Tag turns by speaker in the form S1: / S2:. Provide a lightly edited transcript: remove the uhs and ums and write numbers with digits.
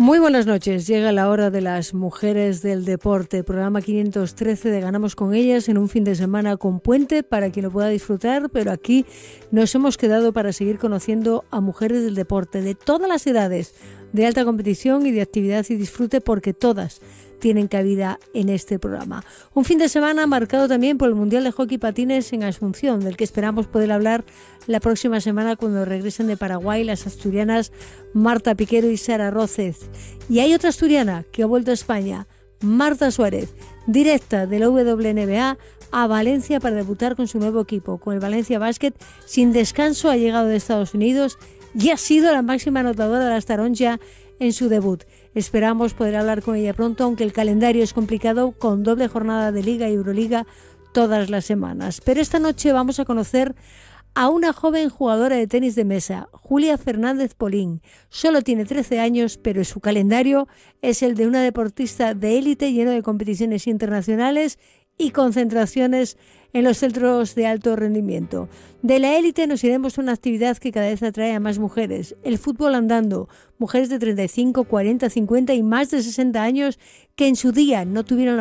S1: Muy buenas noches, llega la hora de las mujeres del deporte, programa 513 de Ganamos con ellas en un fin de semana con puente para quien lo pueda disfrutar, pero aquí nos hemos quedado para seguir conociendo a mujeres del deporte de todas las edades, de alta competición y de actividad y disfrute, porque todas tienen cabida en este programa. Un fin de semana marcado también por el Mundial de Hockey Patines en Asunción, del que esperamos poder hablar la próxima semana cuando regresen de Paraguay las asturianas Marta Piquero y Sara Rócez. Y hay otra asturiana que ha vuelto a España, Marta Suárez, directa de la WNBA a Valencia para debutar con su nuevo equipo, con el Valencia Basket. Sin descanso ha llegado de Estados Unidos y ha sido la máxima anotadora de las Taronja en su debut. Esperamos poder hablar con ella pronto, aunque el calendario es complicado, con doble jornada de Liga y Euroliga todas las semanas. Pero esta noche vamos a conocer a una joven jugadora de tenis de mesa, Julia Fernández Polín. Solo tiene 13 años, pero su calendario es el de una deportista de élite, lleno de competiciones internacionales y concentraciones en los centros de alto rendimiento. De la élite nos iremos a una actividad que cada vez atrae a más mujeres, el fútbol andando, mujeres de 35, 40, 50 y más de 60 años que en su día no tuvieron la